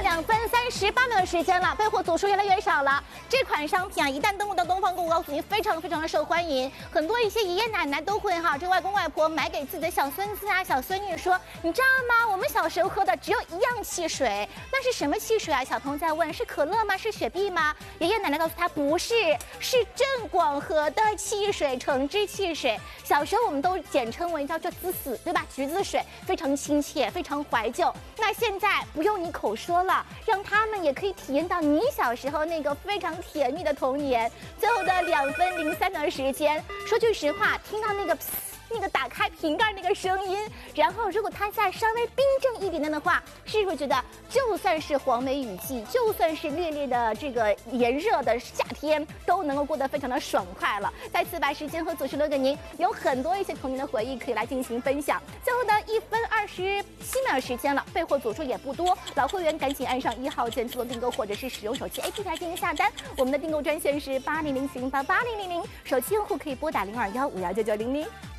2分38秒的时间了，备货组数越来越少了。这款商品啊，一旦登陆到东方购物，告诉您非常的受欢迎，很多一些爷爷奶奶都会这外公外婆买给自己的小孙子啊、小孙女说，你知道吗？我们小时候喝的只有一样汽水，那是什么汽水啊？小朋友在问，是可乐吗？是雪碧吗？爷爷奶奶告诉他不是，是正广和的汽水，橙汁汽水。小时候我们都简称为叫做滋死，对吧？橘子水，非常亲切，非常怀旧。那现在不用你口说了，让他们也可以体验到你小时候那个非常甜蜜的童年。最后的2分03秒的时间，说句实话，听到那个打开瓶盖那个声音，然后如果它再稍微冰镇一点点的话，是不是觉得就算是黄梅雨季，就算是烈烈的这个炎热的夏天，都能够过得非常的爽快了？再次把时间和组织留给您，有很多一些童年的回忆可以来进行分享。最后的1分27秒的时间了，备货组数也不多，老会员赶紧按上1号键自动订购，或者是使用手机 APP 来进行下单。我们的订购专线是8007088000，手机用户可以拨打0215199900。